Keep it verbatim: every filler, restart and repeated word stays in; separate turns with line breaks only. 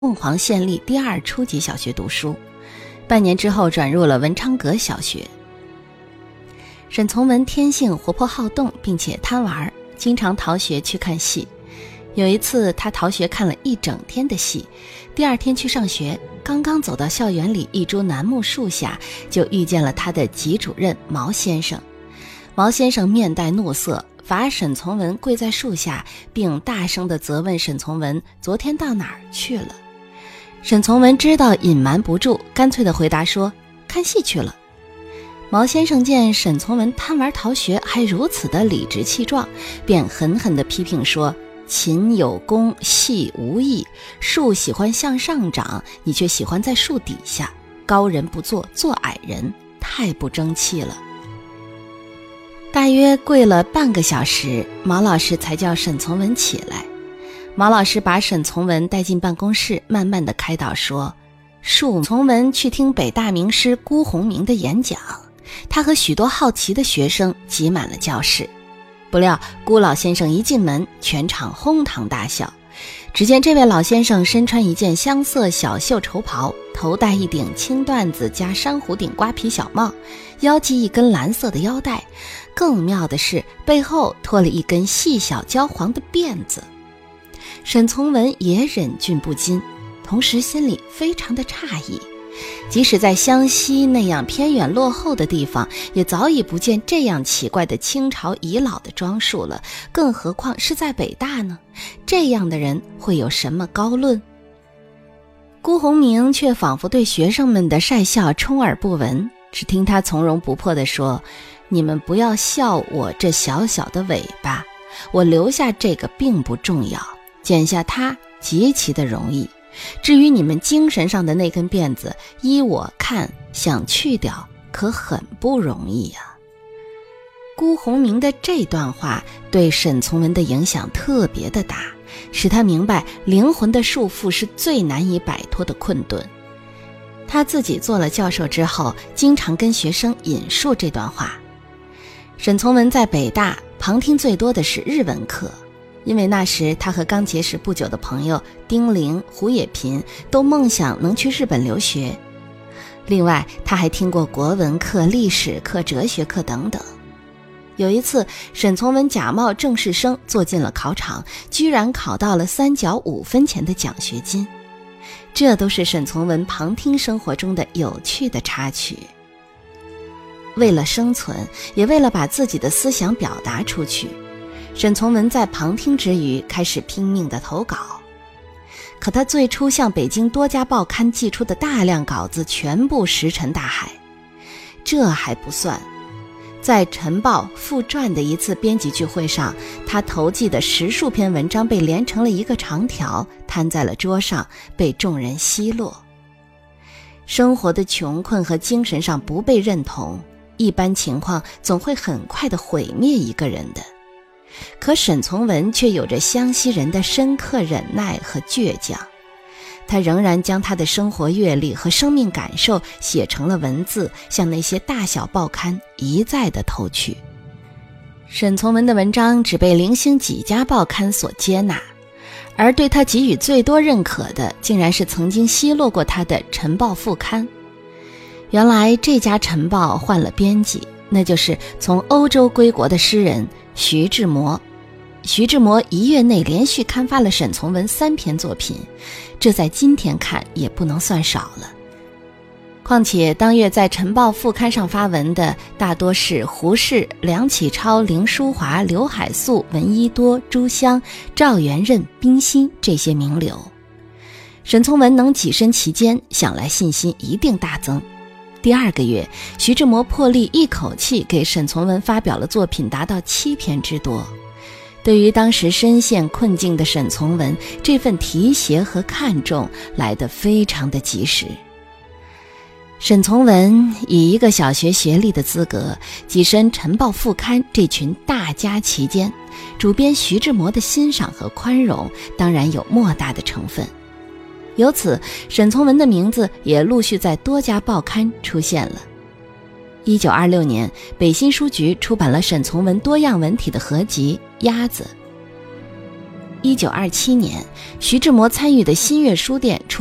凤凰县立第二初级小学读书，半年之后转入了文昌阁小学。沈从文天性活泼好动，并且贪玩，经常逃学去看戏。有一次他逃学看了一整天的戏，第二天去上学，刚刚走到校园里一株楠木树下，就遇见了他的级主任毛先生。毛先生面带怒色，罚沈从文跪在树下，并大声地责问沈从文昨天到哪儿去了。沈从文知道隐瞒不住，干脆地回答说看戏去了。毛先生见沈从文贪玩逃学还如此的理直气壮，便狠狠地批评说，琴有功，戏无益，树喜欢向上长，你却喜欢在树底下，高人不做，做矮人，太不争气了。大约跪了半个小时，毛老师才叫沈从文起来。毛老师把沈从文带进办公室，慢慢地开导说，恕从文去听北大名师辜鸿铭的演讲，他和许多好奇的学生挤满了教室。不料辜老先生一进门，全场哄堂大笑。只见这位老先生身穿一件香色小袖绸袍，头戴一顶青缎子加珊瑚顶瓜皮小帽，腰系一根蓝色的腰带，更妙的是背后拖了一根细小焦黄的辫子。沈从文也忍俊不禁，同时心里非常的诧异，即使在湘西那样偏远落后的地方，也早已不见这样奇怪的清朝遗老的装束了，更何况是在北大呢？这样的人会有什么高论？辜鸿铭却仿佛对学生们的晒笑充耳不闻，只听他从容不迫地说，你们不要笑我这小小的尾巴，我留下这个并不重要，剪下它极其的容易，至于你们精神上的那根辫子，依我看想去掉可很不容易呀、啊。辜鸿铭的这段话对沈从文的影响特别的大，使他明白灵魂的束缚是最难以摆脱的困顿。他自己做了教授之后，经常跟学生引述这段话。沈从文在北大旁听最多的是日文课，因为那时他和刚结识不久的朋友丁玲、胡也频都梦想能去日本留学。另外他还听过国文课、历史课、哲学课等等。有一次沈从文假冒正式生坐进了考场，居然考到了三角五分钱的奖学金。这都是沈从文旁听生活中的有趣的插曲。为了生存，也为了把自己的思想表达出去，沈从文在旁听之余开始拼命地投稿。可他最初向北京多家报刊寄出的大量稿子全部石沉大海。这还不算，在晨报附传的一次编辑聚会上，他投寄的十数篇文章被连成了一个长条，摊在了桌上，被众人奚落。生活的穷困和精神上不被认同，一般情况总会很快地毁灭一个人的。可沈从文却有着湘西人的深刻忍耐和倔强，他仍然将他的生活阅历和生命感受写成了文字，向那些大小报刊一再地投去。沈从文的文章只被零星几家报刊所接纳，而对他给予最多认可的，竟然是曾经奚落过他的《晨报》副刊。原来这家晨报换了编辑，那就是从欧洲归国的诗人徐志摩。徐志摩一月内连续刊发了沈从文三篇作品，这在今天看也不能算少了。况且当月在晨报副刊上发文的大多是胡适、梁启超、林淑华、刘海粟、闻一多、朱湘、赵元任、冰心这些名流。沈从文能跻身其间，想来信心一定大增。第二个月，徐志摩破例一口气给沈从文发表了作品达到七篇之多。对于当时深陷困境的沈从文，这份提携和看重来得非常的及时。沈从文以一个小学学历的资格跻身晨报副刊这群大家其间，主编徐志摩的欣赏和宽容当然有莫大的成分。由此沈从文的名字也陆续在多家报刊出现了。一九二六年，北新书局出版了沈从文多样文体的合集《鸭子》。 一九二七年，徐志摩参与的新月书店出